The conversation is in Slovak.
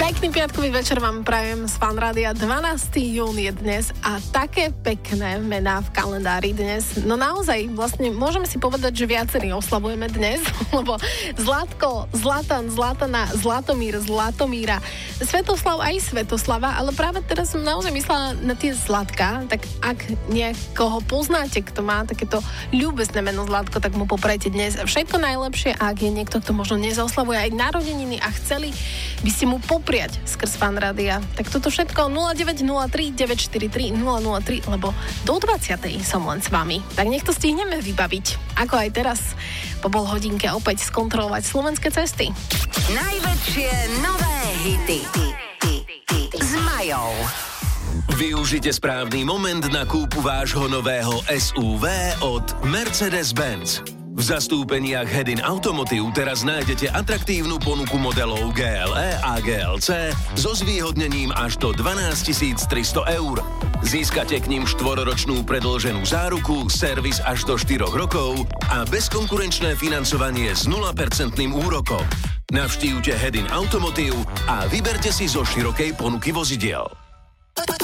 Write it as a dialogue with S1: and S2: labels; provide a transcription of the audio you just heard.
S1: Pekný piatkový večer vám prajem z Fan Rádia. 12. jún je dnes a také pekné mená v kalendári dnes. No naozaj, vlastne môžeme si povedať, že viacerí oslavujeme dnes, lebo Zlatko, Zlatan, Zlatana, Zlatomír, Zlatomíra, Svetoslav aj Svetoslava, ale práve teraz som naozaj myslela na tie Zlatka, tak ak niekoho poznáte, kto má takéto ľúbezné meno Zlatko, tak mu poprajte dnes všetko najlepšie, a ak je niekto, kto možno nezoslavuje aj narodeniny a chceli by ste mu popriať skrz Fan Rádia, tak toto všetko 0903 943 003, lebo do 20. som len s vami. Tak nech to stihneme vybaviť. Ako aj teraz, po pol hodinke opäť skontrolovať slovenské cesty.
S2: Najväčšie nové hity s Majou.
S3: Využite správny moment na kúpu vášho nového SUV od Mercedes-Benz. V zastúpeniach Hedin Automotive teraz nájdete atraktívnu ponuku modelov GLE a GLC so zvýhodnením až do 12 300 eur. Získate k ním 4-ročnú predĺženú záruku, servis až do 4 rokov a bezkonkurenčné financovanie s 0% úrokom. Navštívte Hedin Automotive a vyberte si zo širokej ponuky vozidiel.